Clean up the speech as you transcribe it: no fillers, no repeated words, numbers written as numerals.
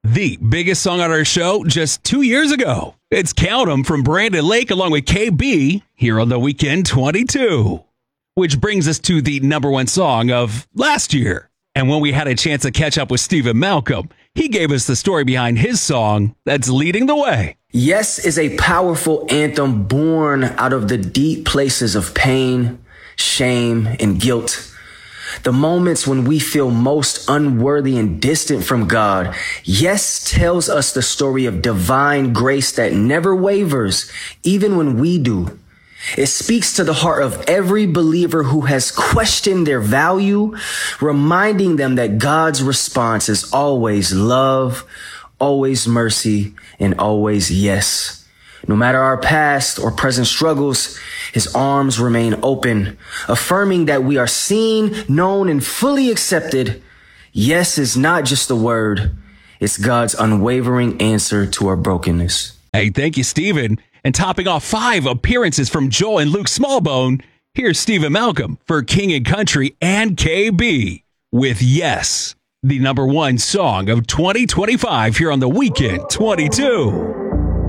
the biggest song on our show just 2 years ago. It's Count 'Em from Brandon Lake along with KB here on The Weekend 22. Which brings us to the number one song of last year. And when we had a chance to catch up with Stephen Malcolm, he gave us the story behind his song that's leading the way. Yes is a powerful anthem born out of the deep places of pain, shame, and guilt. The moments when we feel most unworthy and distant from God. Yes tells us the story of divine grace that never wavers, even when we do. It speaks to the heart of every believer who has questioned their value, reminding them that God's response is always love, always mercy, and always yes. No matter our past or present struggles, his arms remain open, affirming that we are seen, known, and fully accepted. Yes is not just a word. It's God's unwavering answer to our brokenness. Hey, thank you, Stephen. And topping off 5 appearances from Joel and Luke Smallbone, here's Stephen Malcolm for King and Country and KB with Yes, the number one song of 2025 here on The Weekend 22.